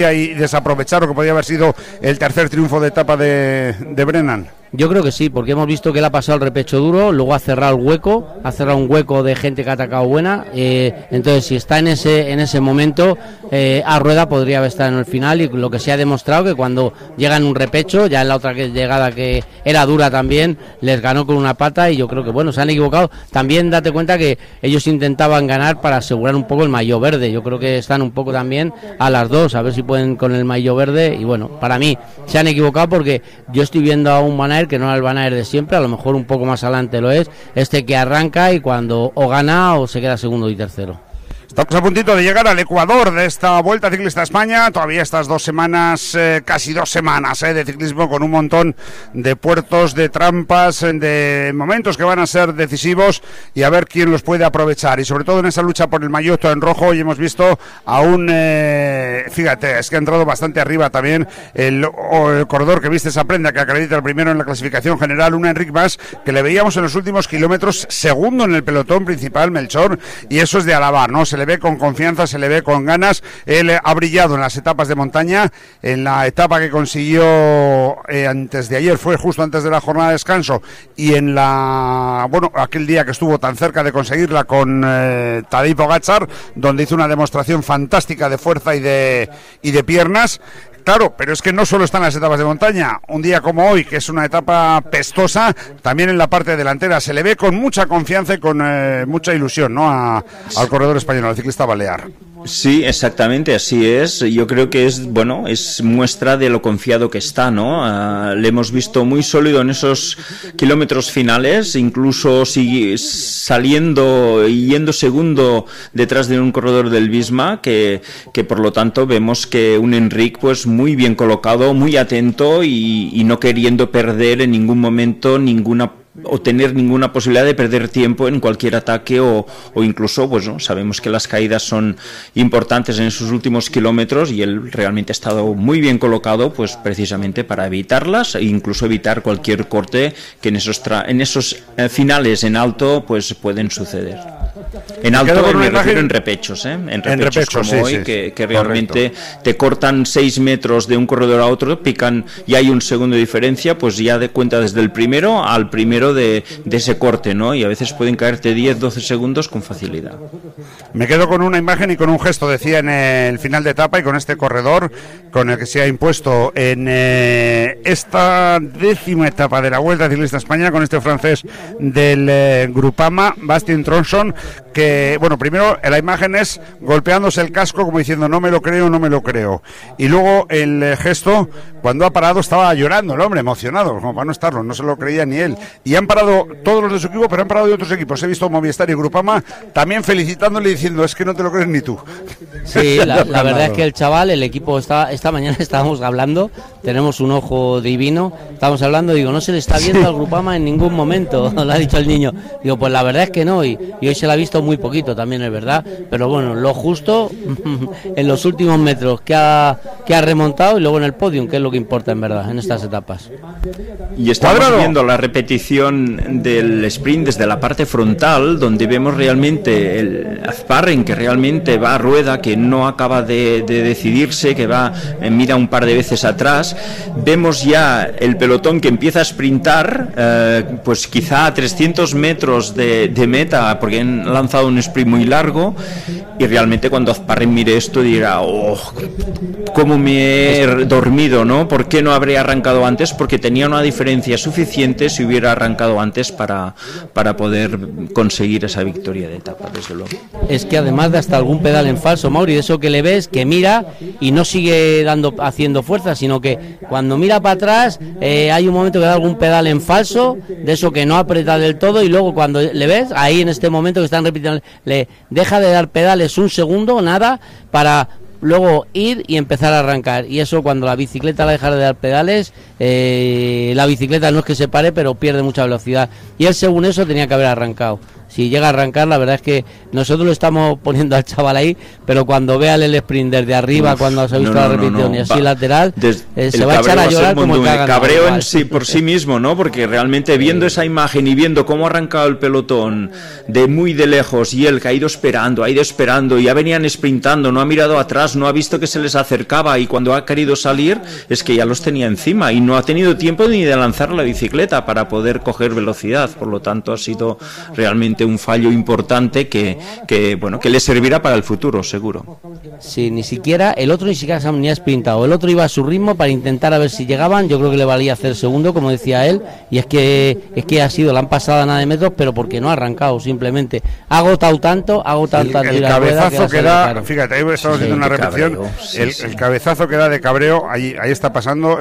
y desaprovechar lo que podía haber sido el tercer triunfo de etapa de Brennan? Yo creo que sí, porque hemos visto que él ha pasado el repecho duro, luego ha cerrado el hueco, un hueco de gente que ha atacado buena, entonces si está en ese momento, a rueda podría haber estado en el final, y lo que se ha demostrado que cuando llega en un repecho, ya en la otra llegada que era dura también, les ganó con una pata, y yo creo que bueno, se han equivocado. También date cuenta que ellos intentaban ganar para asegurar un poco el maillot verde, yo creo que están un poco también a las dos, a ver si pueden con el maillot verde, y bueno, para mí se han equivocado porque yo estoy viendo a un Van Aert que no era el Van Aert de siempre, a lo mejor un poco más adelante lo es, que arranca y cuando o gana o se queda segundo y tercero. Estamos a puntito de llegar al Ecuador de esta Vuelta Ciclista a España, todavía estas 2 semanas, casi 2 semanas de ciclismo, con un montón de puertos, de trampas, de momentos que van a ser decisivos, y a ver quién los puede aprovechar, y sobre todo en esa lucha por el maillot en rojo. Hoy hemos visto a un, fíjate, es que ha entrado bastante arriba también el corredor que viste esa prenda, que acredita el primero en la clasificación general, un Enric Mas, que le veíamos en los últimos kilómetros segundo en el pelotón principal, Melchor, y eso es de alabar, ¿no? Se le ve con confianza, se le ve con ganas. Él ha brillado en las etapas de montaña, en la etapa que consiguió antes de ayer, fue justo antes de la jornada de descanso, y en aquel día que estuvo tan cerca de conseguirla con Tadej Pogačar, donde hizo una demostración fantástica de fuerza y de piernas. Claro, pero es que no solo están las etapas de montaña. Un día como hoy, que es una etapa pestosa, también en la parte delantera se le ve con mucha confianza y con mucha ilusión, ¿no?, al corredor español, al ciclista balear. Sí, exactamente, así es. Yo creo que es muestra de lo confiado que está, ¿no? Le hemos visto muy sólido en esos kilómetros finales, incluso saliendo y yendo segundo detrás de un corredor del Visma, que por lo tanto vemos que un Enric pues muy bien colocado, muy atento y no queriendo perder en ningún momento o tener ninguna posibilidad de perder tiempo en cualquier ataque o incluso, pues no, sabemos que las caídas son importantes en esos últimos kilómetros, y él realmente ha estado muy bien colocado pues precisamente para evitarlas e incluso evitar cualquier corte que en esos finales en alto pues pueden suceder. En alto me refiero en repechos, en repechos como sí, hoy, sí, que realmente te cortan 6 metros de un corredor a otro, pican y hay un segundo de diferencia, pues ya de cuenta desde el primero al primero de ese corte, ¿no? Y a veces pueden caerte 10-12 segundos con facilidad. Me quedo con una imagen y con un gesto, decía en el final de etapa, y con este corredor con el que se ha impuesto en esta 10ª etapa de la Vuelta Ciclista a España, con este francés del Groupama, Bastien Tronson, que, bueno, primero la imagen es golpeándose el casco como diciendo no me lo creo, y luego el gesto, cuando ha parado estaba llorando el hombre, emocionado, como para no estarlo, no se lo creía ni él, y han parado todos los de su equipo, pero han parado de otros equipos. He visto Movistar y Groupama también felicitándole y diciendo es que no te lo crees ni tú. Sí, la verdad es que el chaval, el equipo, esta mañana estábamos hablando, tenemos un ojo divino, estábamos hablando, digo, no se le está viendo al Groupama en ningún momento, lo ha dicho el niño, digo, pues la verdad es que no, y hoy se la ha visto muy poquito también, es verdad, pero bueno, lo justo en los últimos metros que ha remontado, y luego en el podium, que es lo que importa en verdad en estas etapas. Y estamos viendo la repetición del sprint desde la parte frontal, donde vemos realmente el Azparren, que realmente va a rueda, que no acaba de decidirse, que va, mira un par de veces atrás. Vemos ya el pelotón que empieza a sprintar, pues quizá a 300 metros de meta, porque han lanzado un sprint muy largo, y realmente cuando Azparren mire esto dirá, cómo me he dormido, ¿no? ¿Por qué no habría arrancado antes? Porque tenía una diferencia suficiente si hubiera arrancado antes para poder conseguir esa victoria de etapa, desde luego. Es que además de hasta algún pedal en falso, Mauri, de eso que le ves, que mira y no sigue haciendo fuerza, sino que cuando mira para atrás hay un momento que da algún pedal en falso, de eso que no aprieta del todo, y luego cuando le ves, ahí en este momento que están repitiendo, le deja de dar pedales un segundo, nada, para luego ir y empezar a arrancar, y eso cuando la bicicleta la deja de dar pedales, la bicicleta no es que se pare, pero pierde mucha velocidad, y él según eso tenía que haber arrancado. Si llega a arrancar, la verdad es que nosotros lo estamos poniendo al chaval ahí, pero cuando vea el sprint desde arriba, cuando se ha visto la repetición y así lateral, se va a echar a llorar como el cabreo en sí, por sí mismo, ¿no? Porque realmente viendo esa imagen y viendo cómo ha arrancado el pelotón de muy de lejos, y él que ha ido esperando, y ya venían sprintando, no ha mirado atrás, atrás, no ha visto que se les acercaba y cuando ha querido salir es que ya los tenía encima y no ha tenido tiempo ni de lanzar la bicicleta para poder coger velocidad. Por lo tanto, ha sido realmente un fallo importante que le servirá para el futuro, seguro. Sí, el otro ni siquiera se ha sprintado. El otro iba a su ritmo para intentar a ver si llegaban. Yo creo que le valía hacer segundo, como decía él, y es que le han pasado a nada de metros, pero porque no ha arrancado, simplemente ha agotado tanto el cabezazo que da, fíjate, ahí estamos haciendo una repetición, el cabezazo que da de cabreo, ahí está pasando,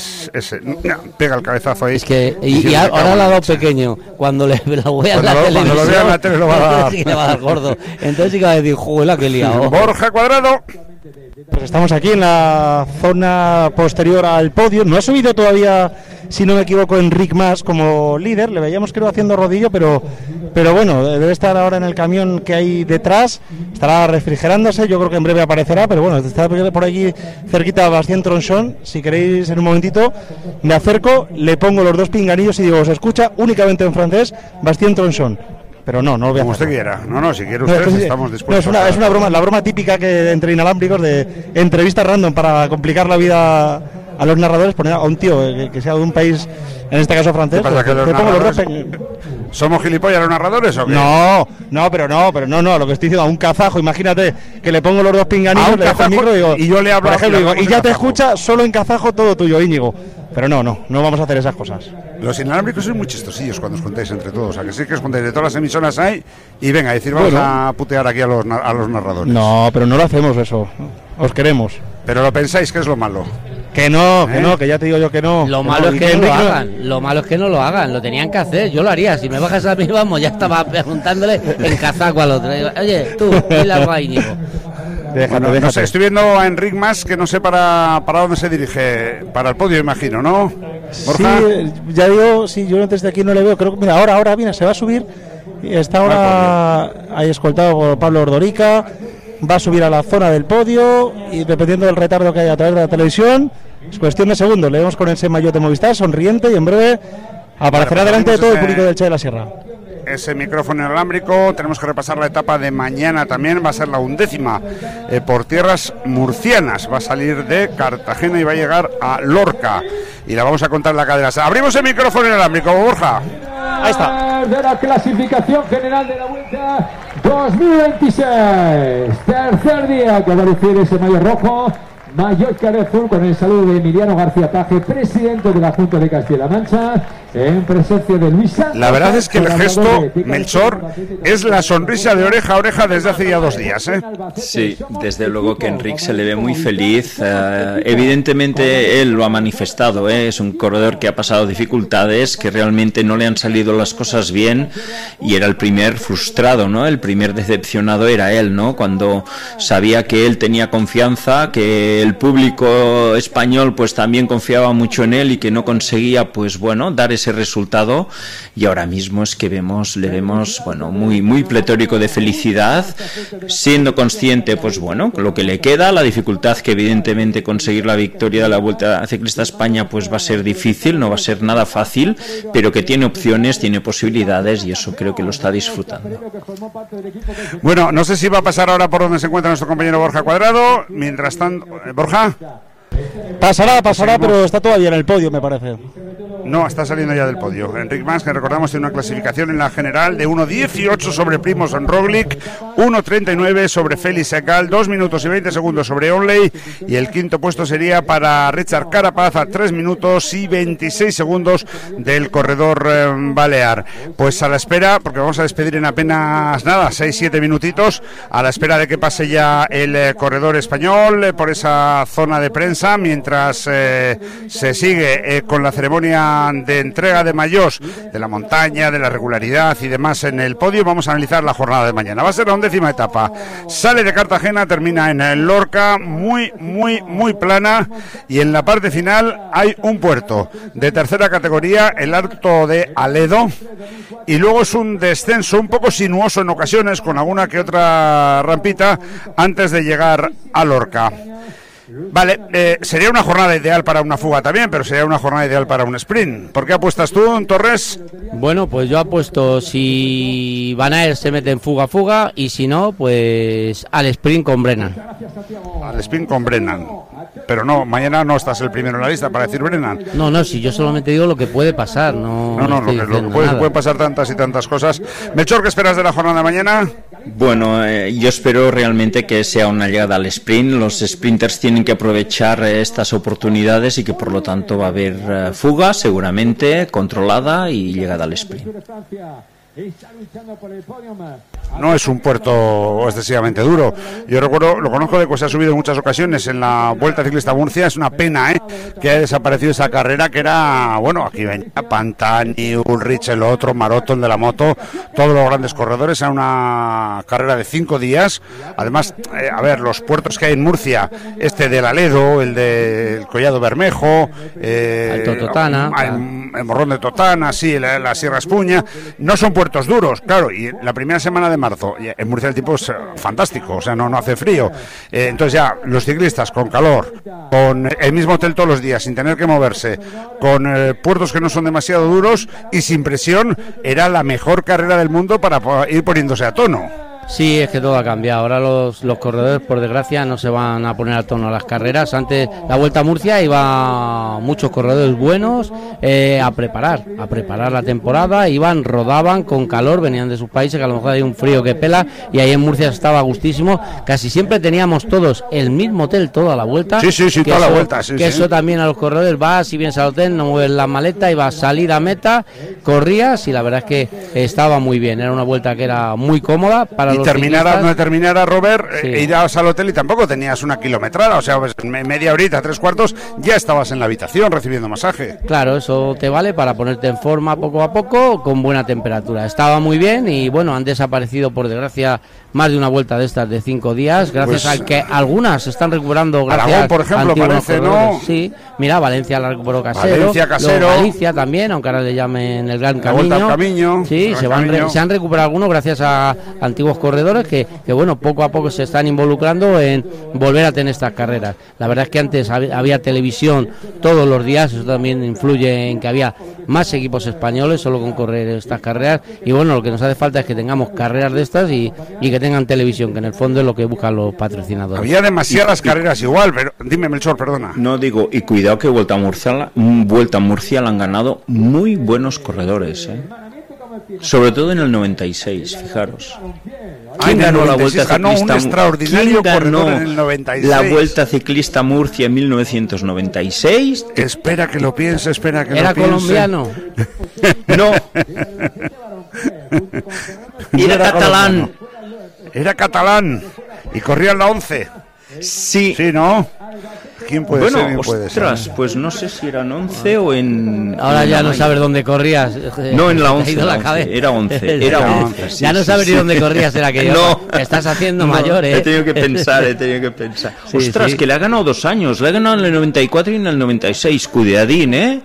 pega el cabezazo ahí. Es que y ahora le ha dado pequeño, cuando lo vea en la televisión, cuando lo vea en la tele lo va a dar. Sí, le va a dar gordo. Entonces sí que va a decir, juela que liado. Borja Cuadrado. Pues estamos aquí en la zona posterior al podio. No ha subido todavía, si no me equivoco, Enric Mas como líder. Le veíamos, creo, haciendo rodillo, pero bueno, debe estar ahora en el camión que hay detrás. Estará refrigerándose, yo creo que en breve aparecerá, pero bueno, está por aquí cerquita Bastien Tronchon. Si queréis, en un momentito, me acerco, le pongo los dos pinganillos y digo, se escucha únicamente en francés, Bastien Tronchon. Pero no lo voy a hacer. Como usted quiera. No, si quiere usted, estamos dispuestos. Es una broma, la broma típica que entre inalámbricos de entrevistas random para complicar la vida a los narradores, poner a un tío que sea de un país, en este caso francés. ¿Qué pasa, que los narradores somos gilipollas los narradores o qué? No, lo que estoy diciendo, a un kazajo, imagínate que le pongo los dos pinganillos, le dejo el micro y yo le hablo, por ejemplo, y ya te escucha solo en kazajo todo tuyo, Íñigo. Pero no vamos a hacer esas cosas. Los inalámbricos son muy chistosillos cuando os contáis entre todos. A que sí que os contáis de todas las emisoras hay y venga, decir, vamos a putear aquí a los narradores. No, pero no lo hacemos eso. Os queremos. Pero lo pensáis que es lo malo. Que no, que ya te digo yo que no. Lo malo es que no lo hagan. Lo malo es que no lo hagan. Lo tenían que hacer. Yo lo haría. Si me bajas a mí, vamos, ya estaba preguntándole en kazaco al otro. Oye, tú, dile algo a Íñigo. Déjate. No sé, estoy viendo a Enric Mas, que no sé para dónde se dirige. Para el podio, imagino, ¿no? ¿Borja? Sí, ya digo, sí, yo desde aquí no le veo. Creo que, mira, ahora viene, se va a subir. Está ahora ahí escoltado por Pablo Ordorica. Va a subir a la zona del podio y dependiendo del retardo que haya a través de la televisión, es cuestión de segundos. Le vemos con ese maillot de Movistar, sonriente, y en breve aparecerá delante de todo el público del Che de la Sierra. Ese micrófono inalámbrico, tenemos que repasar la etapa de mañana también, va a ser la 11ª por tierras murcianas, va a salir de Cartagena y va a llegar a Lorca y la vamos a contar en la cadena. Abrimos el micrófono inalámbrico, Borja. Ahí está. De la clasificación general de la Vuelta 2026, tercer día que va a lucir ese maillot rojo, maillot azul, con el saludo de Emiliano García Paje, presidente de la Junta de Castilla-La Mancha, en presencia de Luis Santos. La verdad es que el gesto, Melchor, es la sonrisa de oreja a oreja desde hace ya 2 días, ¿eh? Sí, desde luego que Enric se le ve muy feliz. Evidentemente él lo ha manifestado, es un corredor que ha pasado dificultades, que realmente no le han salido las cosas bien y era el primer frustrado, ¿no? El primer decepcionado era él, ¿no? Cuando sabía que él tenía confianza, que el público español pues también confiaba mucho en él y que no conseguía, pues bueno, dar ese resultado, y ahora mismo es que le vemos bueno, muy pletórico de felicidad, siendo consciente, pues bueno, lo que le queda, la dificultad que evidentemente conseguir la victoria de la Vuelta Ciclista a España pues va a ser difícil, no va a ser nada fácil, pero que tiene opciones, tiene posibilidades, y eso creo que lo está disfrutando. Bueno, no sé si va a pasar ahora por donde se encuentra nuestro compañero Borja Cuadrado. Mientras tanto, Borja. Pasará, pero está todavía en el podio, me parece. No, está saliendo ya del podio. Enric Mas, que recordamos, tiene una clasificación en la general de 1.18 sobre Primož Roglič, 1.39 sobre Félix Ekal, 2 minutos y 20 segundos sobre Onley, y el quinto puesto sería para Richard Carapaz a 3 minutos y 26 segundos del corredor balear. Pues a la espera, porque vamos a despedir en apenas 6-7 minutitos, a la espera de que pase ya el corredor español por esa zona de prensa, mientras se sigue con la ceremonia de entrega de maillot de la montaña, de la regularidad y demás en el podio. Vamos a analizar la jornada de mañana. Va a ser la 11ª etapa. Sale de Cartagena, termina en el Lorca, muy plana, y en la parte final hay un puerto de tercera categoría, el Alto de Aledo, y luego es un descenso un poco sinuoso en ocasiones, con alguna que otra rampita antes de llegar a Lorca. Vale, sería una jornada ideal para una fuga también, pero sería una jornada ideal para un sprint. ¿Por qué apuestas tú, Torres? Bueno, pues yo apuesto si Van Aert se mete en fuga y si no, pues al sprint con Brennan. Al sprint con Brennan. Pero no, mañana no estás el primero en la lista para decir Brennan. No, si yo solamente digo lo que puede pasar. No, lo que puede pasar tantas y tantas cosas. Melchor, ¿qué esperas de la jornada de mañana? Bueno, yo espero realmente que sea una llegada al sprint. Los sprinters tienen que aprovechar estas oportunidades y que por lo tanto va a haber fuga seguramente controlada y llegada al sprint. No es un puerto excesivamente duro. Yo recuerdo, lo conozco de que se ha subido en muchas ocasiones en la Vuelta Ciclista Murcia. Es una pena que haya desaparecido esa carrera que era, bueno, aquí venía Pantani, Ulrich, el otro, Maroto, el de la moto, todos los grandes corredores. Era una carrera de 5 días. Además, a ver, los puertos que hay en Murcia, este del Aledo, el del Collado Bermejo, Alto Totana, el Morrón de Totana, sí, la Sierra Espuña, no son puertos duros, claro, y la primera semana de marzo en Murcia el tiempo es fantástico, o sea, no hace frío, entonces ya los ciclistas con calor, con el mismo hotel todos los días, sin tener que moverse, con puertos que no son demasiado duros y sin presión, era la mejor carrera del mundo para ir poniéndose a tono. Sí, es que todo ha cambiado. Ahora los corredores, por desgracia, no se van a poner a tono a las carreras. Antes, la Vuelta a Murcia, iba muchos corredores buenos a preparar la temporada. Rodaban con calor, venían de sus países, que a lo mejor hay un frío que pela, y ahí en Murcia estaba gustísimo. Casi siempre teníamos todos el mismo hotel toda la vuelta. Sí, toda la vuelta. Sí, eso también a los corredores, vas y vienes al hotel, no mueves la maleta, ibas a salir a meta, corrías, y la verdad es que estaba muy bien. Era una vuelta que era muy cómoda para donde terminara Robert, irás al hotel y tampoco tenías una kilometrada, o sea, pues, media horita, 3/4, ya estabas en la habitación recibiendo masaje. Claro, eso te vale para ponerte en forma poco a poco con buena temperatura. Estaba muy bien y bueno, han desaparecido por desgracia más de una vuelta de estas de 5 días, gracias a que algunas se están recuperando. Gracias Aragón, por ejemplo, parece, ¿no? Sí, mira, Valencia la recuperó Casero. Galicia también, aunque ahora le llamen el Gran Camino. Sí, se han recuperado algunos gracias a antiguos corredores que bueno, poco a poco se están involucrando en volver a tener estas carreras. La verdad es que antes había televisión todos los días, eso también influye en que había más equipos españoles solo con correr estas carreras, y bueno, lo que nos hace falta es que tengamos carreras de estas y que tengan televisión, que en el fondo es lo que buscan los patrocinadores. Había demasiadas carreras igual, pero dime, Melchor, perdona. No, digo, y cuidado que Vuelta a Murcia la han ganado muy buenos corredores, sobre todo en el 96, fijaros. ¿Quién ganó la Vuelta Ciclista? ¿Quién ganó en el 96? La Vuelta Ciclista Murcia en 1996? Espera que lo piense, ¿Era colombiano? No. Era catalán. Era catalán y corría en la 11. Sí. Sí, ¿no? ¿Quién puede ser? ¿Quién puede ser? Pues no sé si era en 11 o en... Ahora ya no sabes dónde corrías. No, en la 11, era 11. Sí, ya no sabes ni dónde corrías, era que no. Estás haciendo mayor, He tenido que pensar. Ostras, que le ha ganado 2 años. Le ha ganado en el 94 y en el 96. Cuidadín.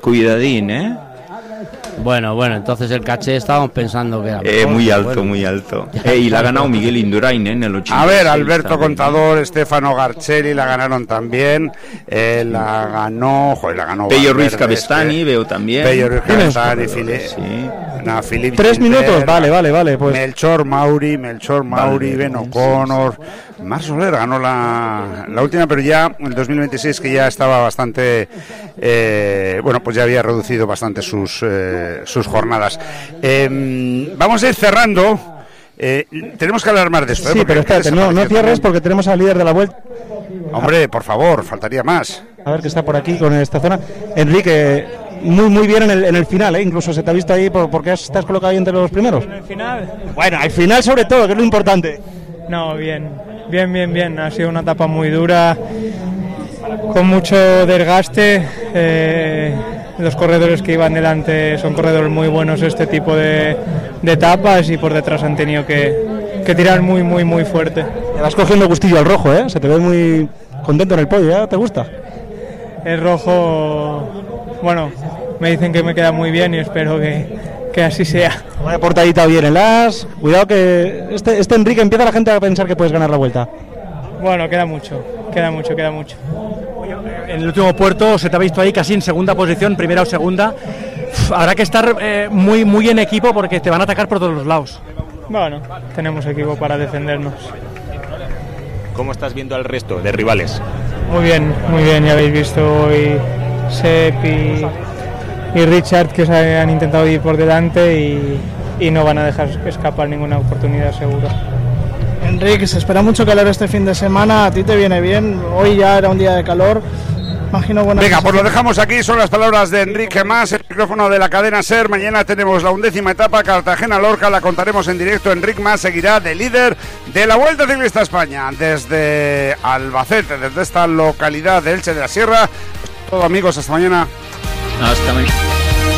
Bueno, entonces el caché estábamos pensando que era muy alto. Y la ha ganado Miguel Indurain en el 86. A ver, Alberto también. Contador, Stefano Garcelli la ganaron también. La ganó Pello Ruiz Cabestany, veo también. Pello Ruiz Cabestany, Philippe 3 minutos, vale. Pues. Melchor Mauri, Ben O'Connor. Marc Soler ganó la última, pero ya en el 2026, que ya estaba bastante, pues ya había reducido bastante sus jornadas. Vamos a ir cerrando. Tenemos que hablar más de esto. Sí, pero espérate, no cierres porque tenemos al líder de la vuelta. Hombre, por favor, faltaría más. A ver, que está por aquí con esta zona. Enrique, muy bien en el final, incluso se te ha visto ahí porque estás colocado ahí entre los primeros. ¿En el final? Bueno, al final sobre todo, que es lo importante. No, bien. Ha sido una etapa muy dura, con mucho desgaste. Los corredores que iban delante son corredores muy buenos este tipo de etapas, y por detrás han tenido que tirar muy fuerte. Te vas cogiendo gustillo al rojo, se te ve muy contento en el podio, ¿ya? ¿Te gusta? El rojo, bueno, me dicen que me queda muy bien y espero que así sea. Una portadita bien en las. Cuidado que este Enrique empieza la gente a pensar que puedes ganar la vuelta. Bueno, queda mucho. En el último puerto se te ha visto ahí casi en segunda posición, primera o segunda. Habrá que estar muy en equipo porque te van a atacar por todos los lados. Bueno, tenemos equipo para defendernos. ¿Cómo estás viendo al resto de rivales? Muy bien, ya habéis visto hoy Sepp y Richard que se han intentado ir por delante y no van a dejar escapar ninguna oportunidad seguro. Enrique, se espera mucho calor este fin de semana, a ti te viene bien, hoy ya era un día de calor, imagino buena... Venga, pues lo dejamos aquí, son las palabras de Enrique Mas, el micrófono de la cadena SER. Mañana tenemos la 11ª etapa, Cartagena-Lorca, la contaremos en directo. Enrique Mas seguirá de líder de la Vuelta Ciclista España desde Albacete, desde esta localidad de Elche de la Sierra. Todo, amigos, hasta mañana. Hasta mañana.